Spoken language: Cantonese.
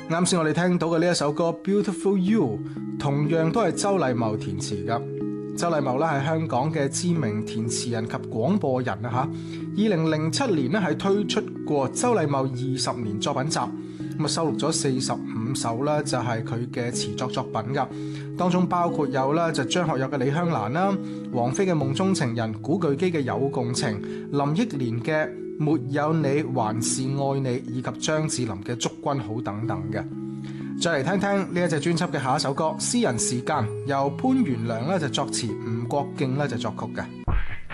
啱先我哋聽到嘅呢一首歌《Beautiful You》，同樣都係周禮茂填詞噶。周禮茂咧係香港嘅知名填詞人及廣播人啊吓。2007年咧係推出過周禮茂20年作品集，咁啊收錄咗45首啦，就係佢嘅詞作品噶。當中包括有啦就張學友嘅《李香蘭》啦，王菲嘅《夢中情人》，古巨基嘅《有共情》，林憶蓮嘅《沒有你還是愛你》，以及張智霖嘅《祝君好》等等嘅。再嚟聽聽呢一隻專輯嘅下一首歌《私人時間》，由潘源良咧就作詞，吳國敬咧就作曲嘅。